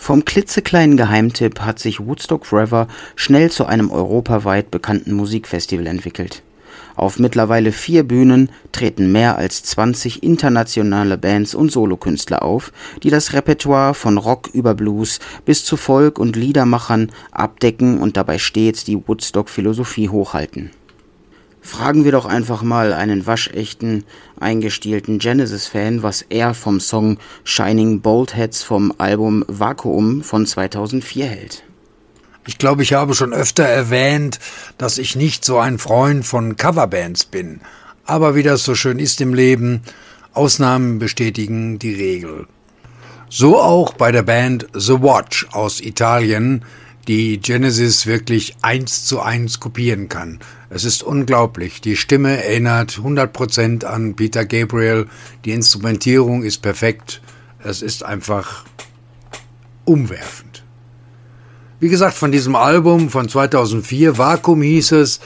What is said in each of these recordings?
Vom klitzekleinen Geheimtipp hat sich Woodstock Forever schnell zu einem europaweit bekannten Musikfestival entwickelt. Auf mittlerweile 4 Bühnen treten mehr als 20 internationale Bands und Solokünstler auf, die das Repertoire von Rock über Blues bis zu Folk- und Liedermachern abdecken und dabei stets die Woodstock-Philosophie hochhalten. Fragen wir doch einfach mal einen waschechten, eingestielten Genesis-Fan, was er vom Song Shining Bolt Heads vom Album Vakuum von 2004 hält. Ich glaube, ich habe schon öfter erwähnt, dass ich nicht so ein Freund von Coverbands bin. Aber wie das so schön ist im Leben, Ausnahmen bestätigen die Regel. So auch bei der Band The Watch aus Italien, die Genesis wirklich 1:1 kopieren kann. Es ist unglaublich. Die Stimme erinnert 100% an Peter Gabriel. Die Instrumentierung ist perfekt. Es ist einfach umwerfend. Wie gesagt, von diesem Album von 2004, Vakuum hieß es,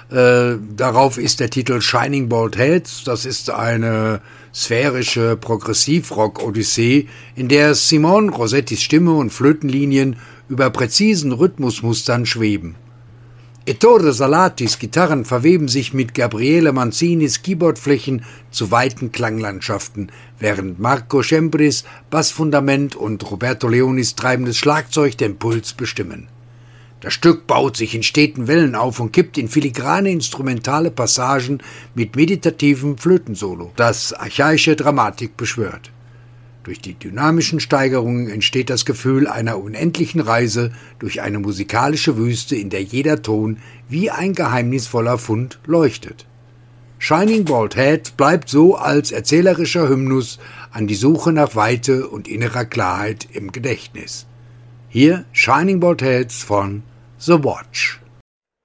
darauf ist der Titel Shining Bolt Heads. Das ist eine sphärische Progressivrock-Odyssee, in der Simone Rossettis Stimme und Flötenlinien über präzisen Rhythmusmustern schweben. Ettore Salatis Gitarren verweben sich mit Gabriele Manzinis Keyboardflächen zu weiten Klanglandschaften, während Marco Cembris Bassfundament und Roberto Leonis treibendes Schlagzeug den Puls bestimmen. Das Stück baut sich in steten Wellen auf und kippt in filigrane instrumentale Passagen mit meditativem Flötensolo, das archaische Dramatik beschwört. Durch die dynamischen Steigerungen entsteht das Gefühl einer unendlichen Reise durch eine musikalische Wüste, in der jeder Ton wie ein geheimnisvoller Fund leuchtet. Shining Bolt Head bleibt so als erzählerischer Hymnus an die Suche nach Weite und innerer Klarheit im Gedächtnis. Hier Shining Bolt Heads von The Watch.